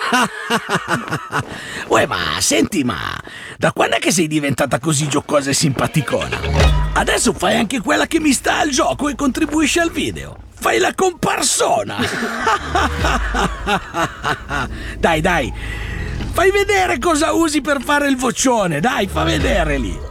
Uè, ma senti, da quando è che sei diventata così giocosa e simpaticona? Adesso fai anche quella che mi sta al gioco e contribuisce al video. Fai la comparsona. Dai, fai vedere cosa usi per fare il vocione. Dai, fa vedere lì.